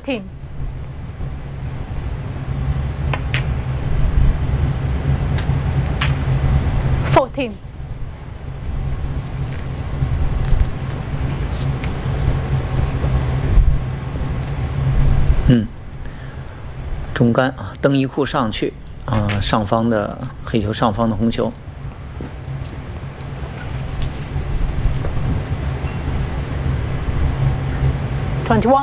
19. 14. 中杆啊，蹬一库上去啊，上方的黑球，上方的红球。 21.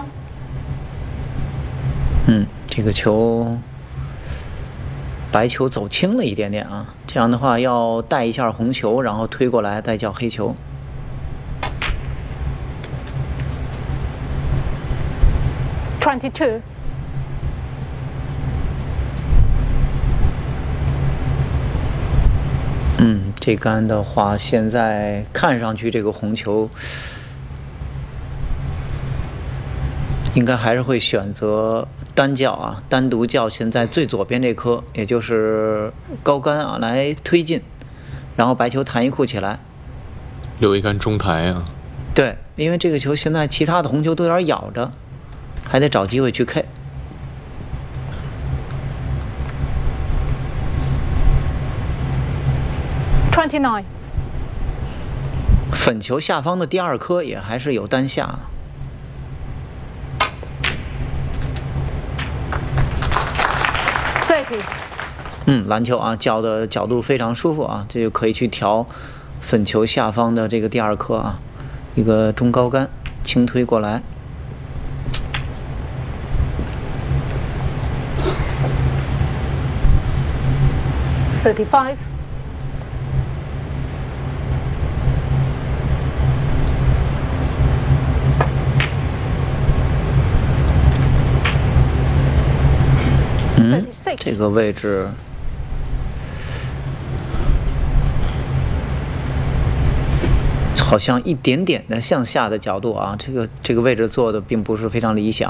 这个球，白球走轻了一点点啊，这样的话要带一下红球，然后推过来再叫黑球。 22. 这杆的话，现在看上去这个红球应该还是会选择单叫啊，单独叫现在最左边这颗，也就是高杆啊，来推进，然后白球弹一库起来， 留一杆中台啊。 对，因为这个球现在其他的红球都有点咬着，还得找机会去 K。 29. 粉球下方的第二颗也还是有单下。 30. 篮球啊，叫的角度非常舒服啊，这就可以去调粉球下方的这个第二颗啊，一个中高杆轻推过来。 35. 这个位置好像一点点的向下的角度啊，这个位置做的并不是非常理想。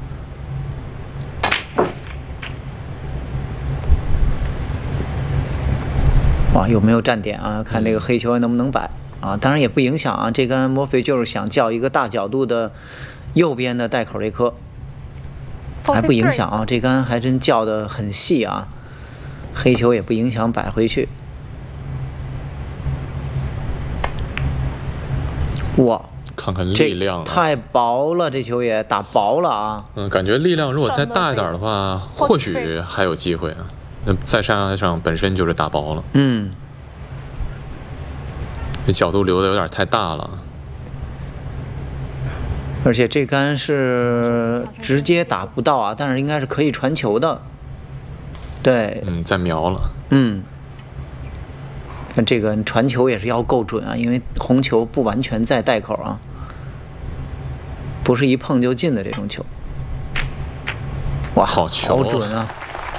哇，有没有站点啊？看这个黑球还能不能摆啊？当然也不影响啊。这杆莫非就是想叫一个大角度的右边的带口这颗。还不影响啊，这杆还真叫得很细啊，黑球也不影响摆回去。哇， 看看力量、啊， 太薄了，这球也打薄了啊。 感觉力量如果再大一点的话，或许还有机会啊。那在山崖上本身就是打薄了。这角度留的有点太大了。 而且这杆是直接打不到啊，但是应该是可以传球的。对， 再瞄了。 看这个传球也是要够准啊，因为红球不完全在带口啊，不是一碰就进的这种球。哇， 好球， 好准啊！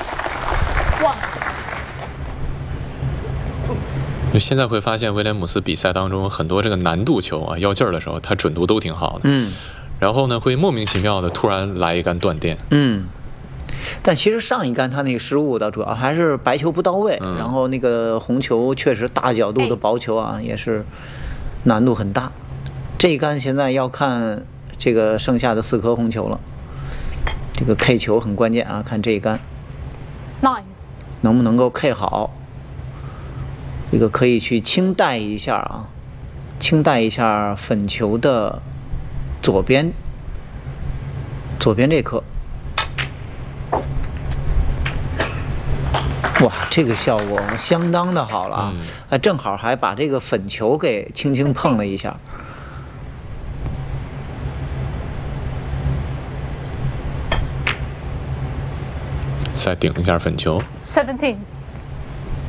就现在会发现威廉姆斯比赛当中很多这个难度球啊，要劲儿的时候，他准度都挺好的。然后呢，会莫名其妙的突然来一杆断电。 但其实上一杆他那个失误的主要还是白球不到位，然后那个红球确实大角度的薄球啊，也是难度很大。这一杆现在要看这个剩下的4颗红球了，这个 K 球很关键啊，看这一杆能不能够 K 好。这个可以去轻带一下啊，轻带一下粉球的左边这颗。哇，这个效果相当的好了啊！正好还把这个粉球给轻轻碰了一下。 再顶一下粉球。 17.